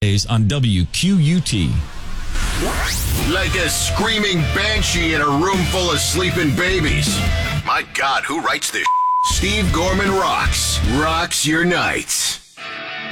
on WQUT. Like a screaming banshee in a room full of sleeping babies. My God, who writes this? Steve Gorman rocks your nights.